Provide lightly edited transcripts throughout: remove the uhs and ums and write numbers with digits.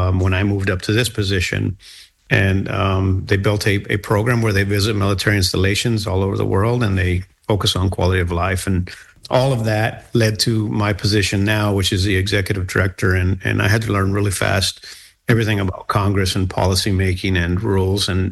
when I moved up to this position. And they built a program where they visit military installations all over the world, and they focus on quality of life. And all of that led to my position now, which is the executive director. And I had to learn really fast everything about Congress and policy making and rules. And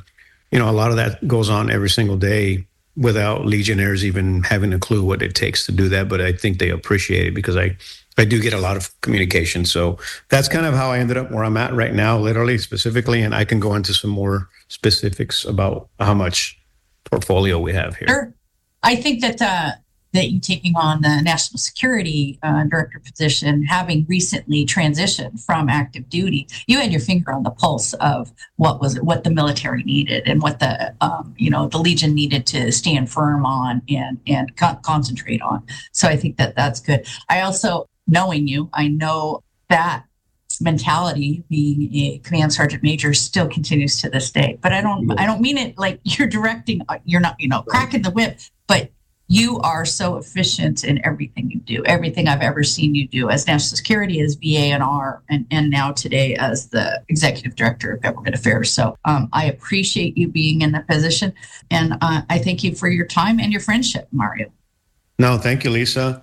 a lot of that goes on every single day without Legionnaires even having a clue what it takes to do that. But I think they appreciate it because I do get a lot of communication. So that's kind of how I ended up where I'm at right now, literally, specifically. And I can go into some more specifics about how much portfolio we have here. Sure. I think that you taking on the national security director position, having recently transitioned from active duty, you had your finger on the pulse of what the military needed and what the Legion needed to stand firm on and concentrate on. So I think that that's good. I also, knowing you, I know that mentality, being a command sergeant major, still continues to this day. But I don't mean it like you're directing, you're not, cracking the whip, but you are so efficient in everything you do, everything I've ever seen you do as national security, as VA&R, and now today as the executive director of government affairs. So I appreciate you being in that position. And I thank you for your time and your friendship, Mario. No, thank you, Lisa.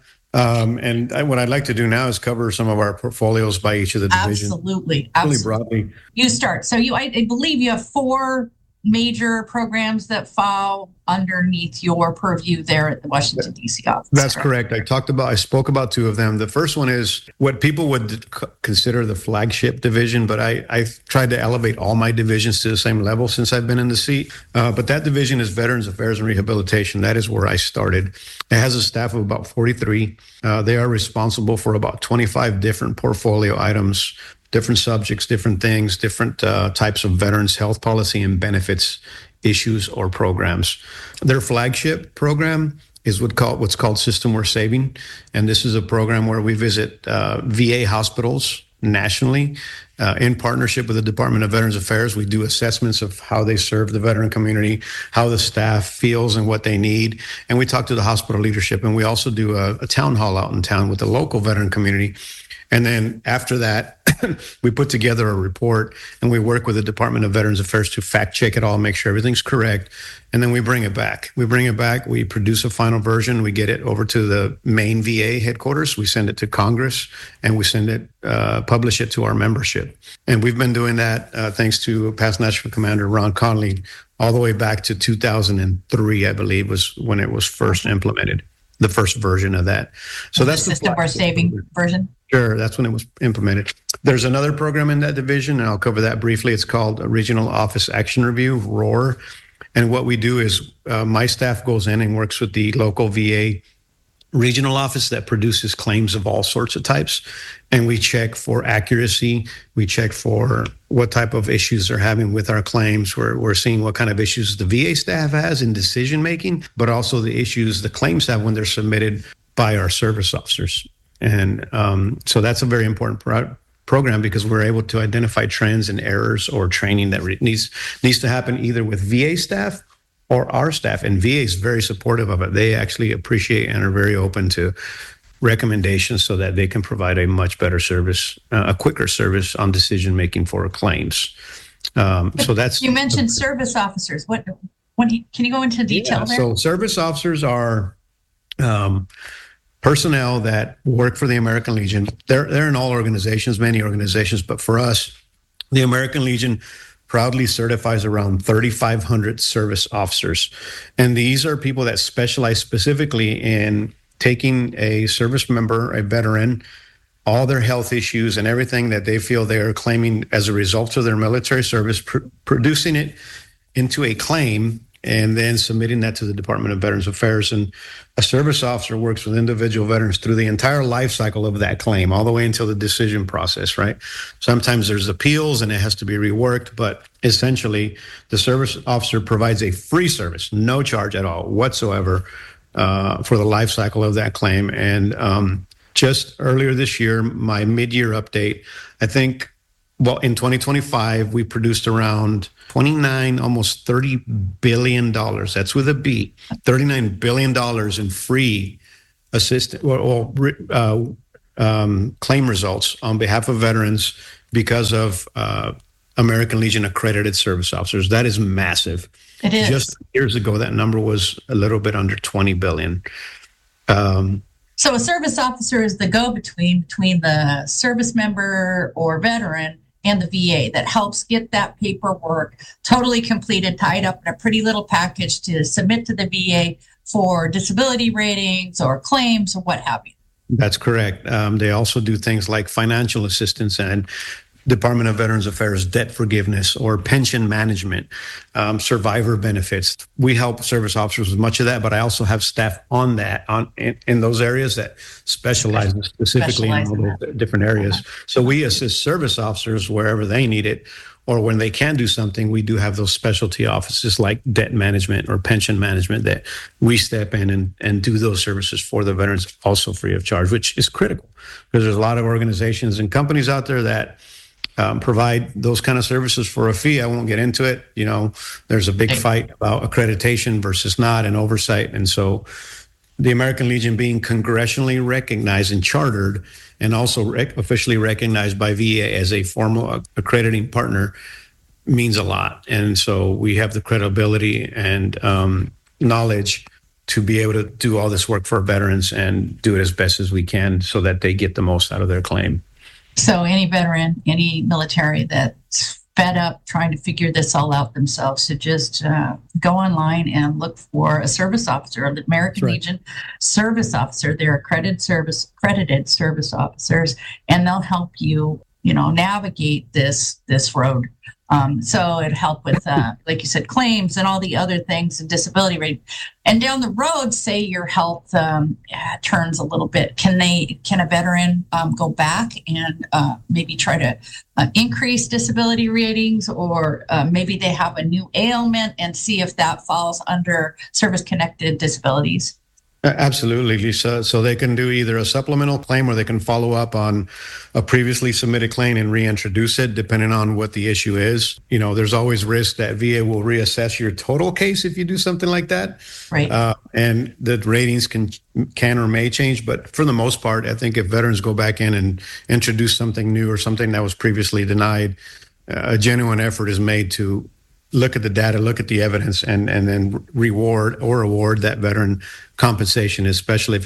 And what I'd like to do now is cover some of our portfolios by each of the divisions. Absolutely. Really broadly. You start. So I believe you have 4 major programs that fall underneath your purview there at the Washington, D.C. office. That's correct. I spoke about 2 of them. The first one is what people would consider the flagship division, but I've tried to elevate all my divisions to the same level since I've been in the seat. But that division is Veterans Affairs and Rehabilitation. That is where I started. It has a staff of about 43. They are responsible for about 25 different portfolio items, different subjects, different things, different types of veterans health policy and benefits issues or programs. Their flagship program is what's called System Worth Saving. And this is a program where we visit VA hospitals nationally in partnership with the Department of Veterans Affairs. We do assessments of how they serve the veteran community, how the staff feels and what they need. And we talk to the hospital leadership. And we also do a town hall out in town with the local veteran community. And then after that, we put together a report and we work with the Department of Veterans Affairs to fact check it all, make sure everything's correct. And then we bring it back. We produce a final version. We get it over to the main VA headquarters. We send it to Congress and we publish it to our membership. And we've been doing that thanks to past National Commander Ron Conley all the way back to 2003, I believe, was when it was first implemented, the first version of that. So that's the System Worth Saving version? Sure, that's when it was implemented. There's another program in that division, and I'll cover that briefly. It's called Regional Office Action Review, ROAR. And what we do is my staff goes in and works with the local VA regional office that produces claims of all sorts of types. And we check for accuracy. We check for what type of issues they're having with our claims. We're seeing what kind of issues the VA staff has in decision making, but also the issues the claims have when they're submitted by our service officers. And so that's a very important program because we're able to identify trends and errors or training that needs to happen either with VA staff or our staff. And VA is very supportive of it. They actually appreciate and are very open to recommendations so that they can provide a much better service, a quicker service on decision making for claims. So that's. You mentioned service officers. What can you go into detail there? So service officers are personnel that work for the American Legion. They're in all organizations, many organizations, but for us, the American Legion proudly certifies around 3,500 service officers. And these are people that specialize specifically in taking a service member, a veteran, all their health issues and everything that they feel they are claiming as a result of their military service, producing it into a claim and then submitting that to the Department of Veterans Affairs. And a service officer works with individual veterans through the entire life cycle of that claim, all the way until the decision process, right? Sometimes there's appeals and it has to be reworked, but essentially the service officer provides a free service, no charge at all whatsoever for the life cycle of that claim. And just earlier this year, my mid-year update, I think, well, in 2025, we produced around 29, almost $30 billion. That's with a B, $39 billion in free assistance or claim results on behalf of veterans because of American Legion accredited service officers. That is massive. It is. Just years ago, that number was a little bit under 20 billion. So a service officer is the go-between between the service member or veteran and the VA that helps get that paperwork totally completed, tied up in a pretty little package to submit to the VA for disability ratings or claims or what have you. That's correct. They also do things like financial assistance and Department of Veterans Affairs debt forgiveness or pension management, survivor benefits. We help service officers with much of that, but I also have staff on that in those areas that specialize specifically in all those different areas. So we assist service officers wherever they need it, or when they can do something, we do have those specialty offices like debt management or pension management that we step in and do those services for the veterans also free of charge, which is critical because there's a lot of organizations and companies out there that provide those kind of services for a fee. I won't get into it. You know, there's a big fight about accreditation versus not and oversight. And so the American Legion being congressionally recognized and chartered and also officially recognized by VA as a formal accrediting partner means a lot. And so we have the credibility and knowledge to be able to do all this work for veterans and do it as best as we can so that they get the most out of their claim. So any veteran, any military that's fed up trying to figure this all out themselves should just go online and look for a service officer, the American Legion service officer. They're accredited service officers, and they'll help you, navigate this road. So it'd help with, like you said, claims and all the other things and disability rate. And down the road, say your health turns a little bit. Can a veteran go back and maybe try to increase disability ratings, or maybe they have a new ailment and see if that falls under service-connected disabilities? Absolutely, Lisa. So they can do either a supplemental claim or they can follow up on a previously submitted claim and reintroduce it, depending on what the issue is. There's always risk that VA will reassess your total case if you do something like that. Right. And the ratings can or may change. But for the most part, I think if veterans go back in and introduce something new or something that was previously denied, a genuine effort is made to look at the data, look at the evidence, and then reward or award that veteran compensation, especially if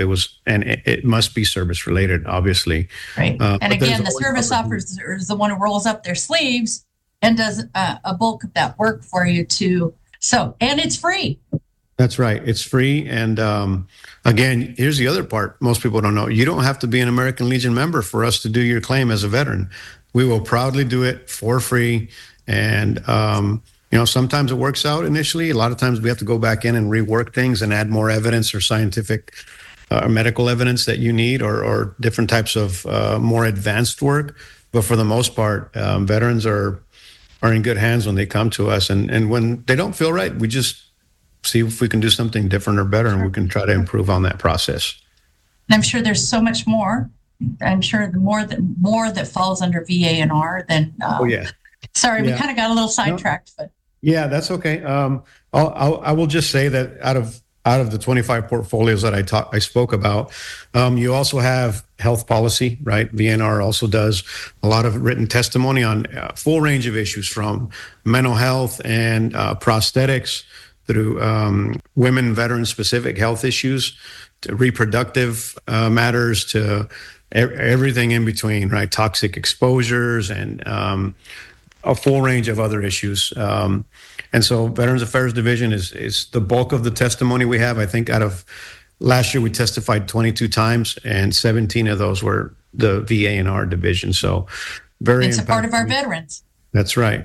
it must be service related, obviously. Right. And again, the service officer is the one who rolls up their sleeves and does a bulk of that work for you too. And it's free. That's right. It's free. And again, here's the other part most people don't know. You don't have to be an American Legion member for us to do your claim as a veteran. We will proudly do it for free. And, sometimes it works out initially. A lot of times we have to go back in and rework things and add more evidence or scientific or medical evidence that you need or different types of more advanced work. But for the most part, veterans are in good hands when they come to us. And when they don't feel right, we just see if we can do something different or better, and we can try to improve on that process. And I'm sure there's so much more. I'm sure the more that falls under VA&R than. Sorry, we kind of got a little sidetracked, but. Yeah, that's okay. I will just say that out of the 25 portfolios that I spoke about, you also have health policy, right? VNR also does a lot of written testimony on a full range of issues, from mental health and prosthetics through women veteran specific health issues to reproductive matters to everything in between, right? Toxic exposures and a full range of other issues. And so Veterans Affairs Division is the bulk of the testimony we have. I think out of last year, we testified 22 times, and 17 of those were the VA&R division. So very it's a part of our veterans. That's right.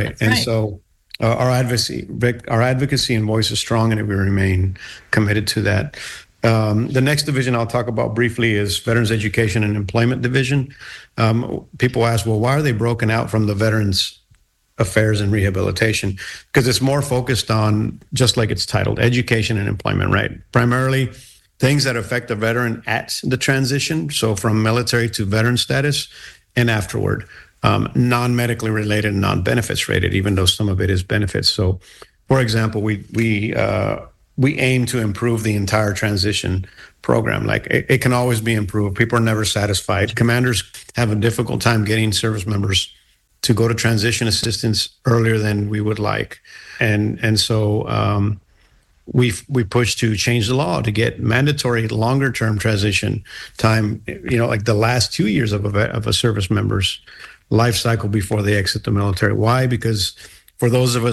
So our advocacy and voice is strong, and we remain committed to that. The next division I'll talk about briefly is Veterans Education and Employment Division. People ask, well, why are they broken out from the Veterans Affairs and Rehabilitation? Because it's more focused on, just like it's titled, education and employment, right? Primarily things that affect the veteran at the transition, so from military to veteran status and afterward. Non-medically related and non-benefits rated, even though some of it is benefits. So, for example, we aim to improve the entire transition program. Like it can always be improved. People are never satisfied. Commanders have a difficult time getting service members to go to transition assistance earlier than we would like. And so we pushed to change the law to get mandatory longer term transition time, like the last 2 years of a service member's life cycle before they exit the military. Why? Because for those of us